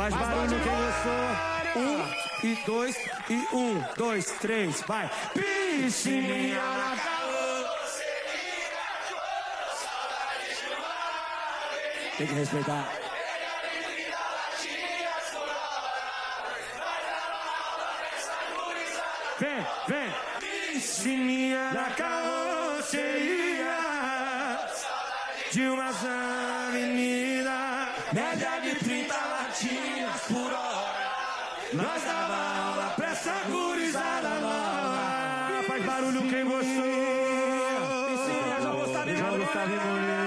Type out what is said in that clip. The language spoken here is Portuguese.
Faz barulho quem gostou. 1 e 2 e 1, 2, 3, vai. Piscininha na tem que respeitar. Vem, vem. Piscininha na carroceria de umas avenidas, média de 30 latinas por hora. Nós dava aula pra essa gurizada nova. Faz barulho quem gostou. Piscininha, já Gustavo e Moreira.